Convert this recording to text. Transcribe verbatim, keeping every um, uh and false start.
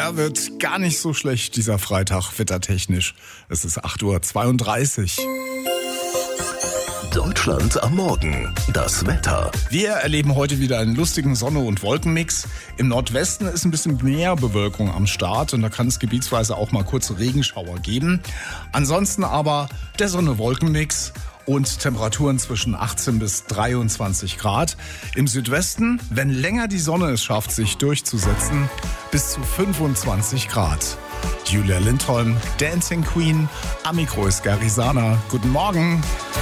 Er wird gar nicht so schlecht, dieser Freitag, wettertechnisch. Es ist acht Uhr zweiunddreißig. Deutschland am Morgen. Das Wetter. Wir erleben heute wieder einen lustigen Sonne- und Wolkenmix. Im Nordwesten ist ein bisschen mehr Bewölkung am Start und da kann es gebietsweise auch mal kurze Regenschauer geben. Ansonsten aber der Sonne-Wolkenmix und Temperaturen zwischen achtzehn bis dreiundzwanzig Grad. Im Südwesten, wenn länger die Sonne es schafft, sich durchzusetzen, bis zu fünfundzwanzig Grad. Julia Lindholm, Dancing Queen, am Mikro ist Garisana. Guten Morgen.